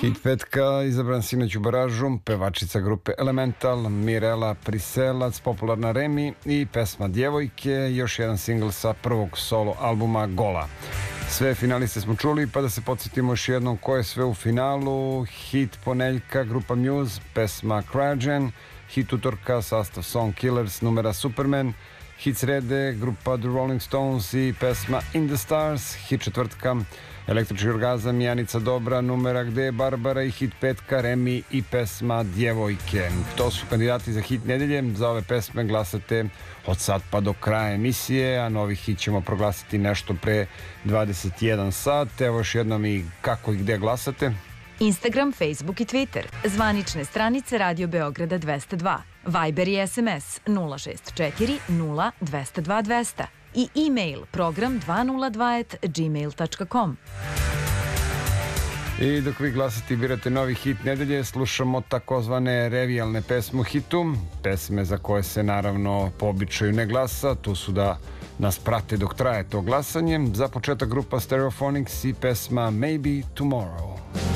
Hit petka izabran sinoć u baražu, pevačica grupe Elemental, Mirela Priselac, popularna Remi i pesma Djevojke, još jedan singl sa prvog solo albuma Gola. Sve finaliste smo čuli, pa da se podsjetimo još jednom ko je sve u finalu. Hit poneljka, grupa Muse, pesma Cryogen, hit utorka, sastav Song Killers, numera Superman, hit srede, grupa The Rolling Stones i pesma In the Stars, hit četvrtka, Električni orgazam, Janica Dobra, numera Gde je Barbara i hit petka Remi i pesma Djevojke. To su kandidati za hit nedelje. Za ove pesme glasate od sad pa do kraja emisije, a novi hit ćemo proglasiti nešto pre 21 sat. Evo još jednom i kako i gde glasate. Instagram, Facebook i Twitter. Zvanične stranice Radio Beograda 202. Viber i SMS 064 0 202 200. I e-mail program202@gmail.com. I dok vi glasate i birate novi hit nedelje, slušamo takozvane revijalne pesme u hitu. Pesme za koje se naravno po običaju ne glasa, tu su da nas prate dok traje to glasanje. Za početak grupa Stereophonics i pesma Maybe Tomorrow.